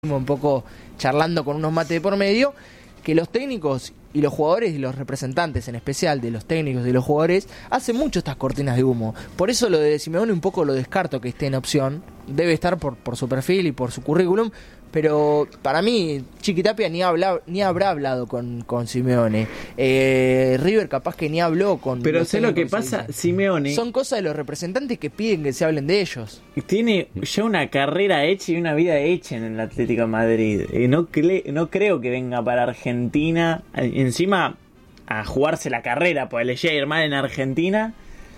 un poco charlando con unos mates de por medio, que los técnicos y los jugadores y los representantes, en especial de los técnicos y los jugadores, hacen mucho estas cortinas de humo. Por eso lo de Simeone un poco lo descarto que esté en opción. Debe estar por su perfil y por su currículum, pero para mí Chiqui Tapia ni habrá hablado con Simeone. River capaz que ni habló con... Pero sé lo que pasa, Simeone... Son cosas de los representantes que piden que se hablen de ellos. Tiene ya una carrera hecha y una vida hecha en el Atlético de Madrid. No creo que venga para Argentina, encima a jugarse la carrera, porque le llega a ir mal en Argentina.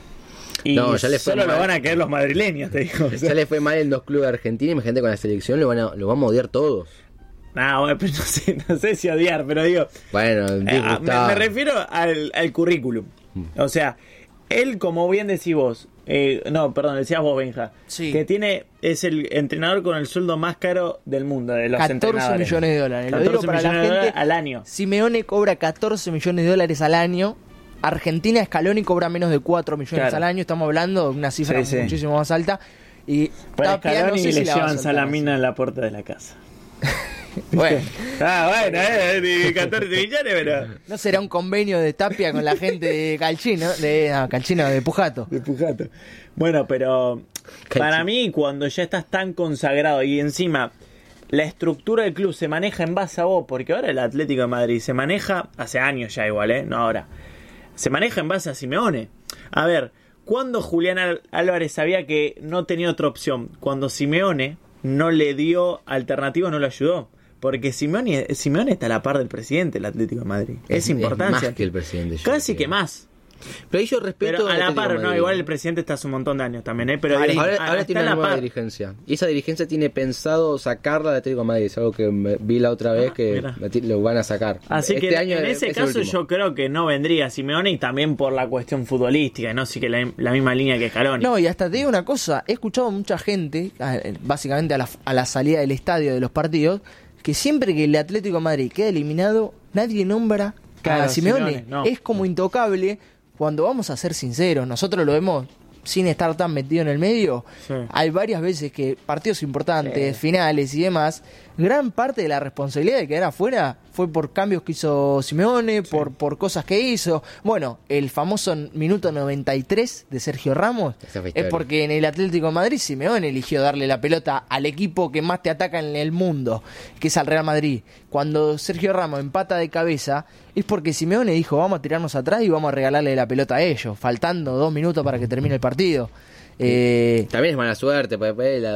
Y no, ya le fue solo mal. Lo van a querer los madrileños, te digo. Ya le fue mal en 2 clubes de Argentina, imagínate con la selección, lo vamos a odiar todos. Bueno, pero no sé si odiar, pero digo... Bueno, me refiero al currículum. O sea, él, como bien decís vos, decías vos, Benja, sí, que es el entrenador con el sueldo más caro del mundo, de los 14 millones de dólares. Lo digo para la gente, al año. Simeone cobra 14 millones de dólares al año. Argentina, Scaloni cobra menos de 4 millones al año. Estamos hablando de una cifra muchísimo más alta. Y para Tapia, no sé si le llevan salamina en la puerta de la casa. Bueno. 14 millones, pero... No será un convenio de Tapia con la gente de Calchino, de Pujato. De Pujato. Bueno, pero para mí, cuando ya estás tan consagrado y encima la estructura del club se maneja en base a vos, porque ahora el Atlético de Madrid se maneja, hace años ya igual, no ahora, se maneja en base a Simeone. A ver, ¿cuándo Julián Álvarez sabía que no tenía otra opción? Cuando Simeone no le dio alternativa, no lo ayudó. Porque Simeone está a la par del presidente del Atlético de Madrid. Es importante. Más que el presidente. Casi que más. Pero ahí yo respeto... Pero a la par, no, igual el presidente está hace un montón de años también, pero ahora tiene una nueva dirigencia. Y esa dirigencia tiene pensado sacarla de Atlético de Madrid. Es algo que vi la otra vez que lo van a sacar. Así que año en ese caso yo creo que no vendría Simeone, y también por la cuestión futbolística, no sí que la misma línea que Scaloni. No, y hasta te digo una cosa, he escuchado mucha gente, básicamente a la salida del estadio de los partidos, que siempre que el Atlético de Madrid queda eliminado, nadie nombra a Simeone. No. Es como intocable. Cuando vamos a ser sinceros, nosotros lo vemos sin estar tan metido en el medio. Sí. Hay varias veces que partidos importantes, finales y demás, gran parte de la responsabilidad de quedar afuera fue por cambios que hizo Simeone, por cosas que hizo. Bueno, el famoso minuto 93 de Sergio Ramos es porque en el Atlético de Madrid Simeone eligió darle la pelota al equipo que más te ataca en el mundo, que es al Real Madrid. Cuando Sergio Ramos empata de cabeza es porque Simeone dijo vamos a tirarnos atrás y vamos a regalarle la pelota a ellos, faltando 2 minutos para que termine el partido. También es mala suerte, porque la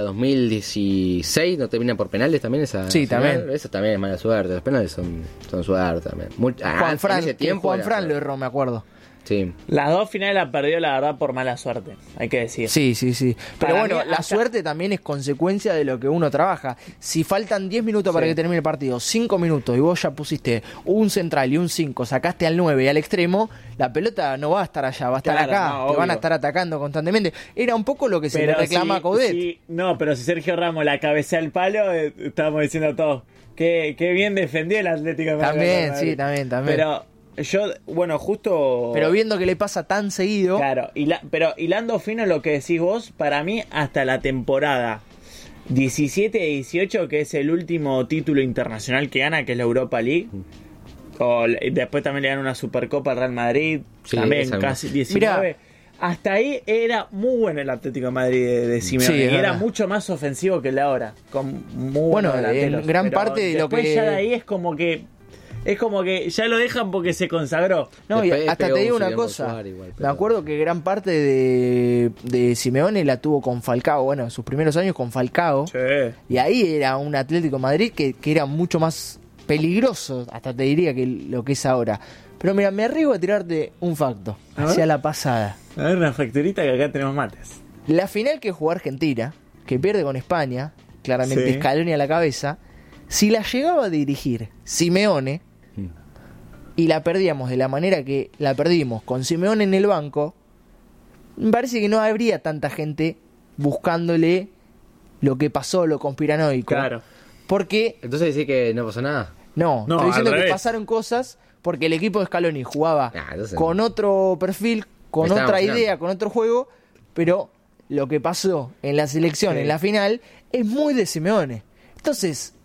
2016 no termina por penales también esa. Sí, también. Eso también es mala suerte. Los penales son suerte también. Juan Fran lo erró, me acuerdo. Sí. Las 2 finales las perdió, la verdad, por mala suerte, hay que decir. Sí. Pero bueno, la suerte también es consecuencia de lo que uno trabaja. Si faltan 10 minutos para que termine el partido, 5 minutos, y vos ya pusiste un central y un 5, sacaste al 9 y al extremo, la pelota no va a estar allá, va a estar acá. Te van a estar atacando constantemente. Era un poco lo que se le reclama a Coudet. Pero si Sergio Ramos la cabecea al palo, estábamos diciendo todos que bien defendió el Atlético de Madrid. También. Pero justo... Pero viendo que le pasa tan seguido... Claro, pero hilando fino lo que decís vos, para mí hasta la temporada 17-18, que es el último título internacional que gana, que es la Europa League, después también le dan una Supercopa al Real Madrid, también casi 19... Mirá, hasta ahí era muy bueno el Atlético de Madrid de Simeone, y era mucho más ofensivo que el de ahora, con muy buenos delanteros. En gran parte de lo que... ya de ahí es como que ya lo dejan porque se consagró. No, y hasta te digo una cosa. Me acuerdo que gran parte de Simeone la tuvo con Falcao. Bueno, sus primeros años con Falcao. Sí. Y ahí era un Atlético de Madrid que era mucho más peligroso, hasta te diría, que lo que es ahora. Pero mira, me arriesgo a tirarte un facto hacia la pasada. A ver, una facturita que acá tenemos mates. La final que jugó Argentina, que pierde con España, claramente Scaloni a la cabeza, si la llegaba a dirigir Simeone, y la perdíamos de la manera que la perdimos, con Simeone en el banco, me parece que no habría tanta gente buscándole lo que pasó, lo conspiranoico. Claro. Porque... ¿Entonces decís que no pasó nada? No, estoy diciendo que pasaron cosas porque el equipo de Scaloni jugaba con otro perfil, con otra idea, con otro juego, pero lo que pasó en la selección, en la final, es muy de Simeone. Entonces,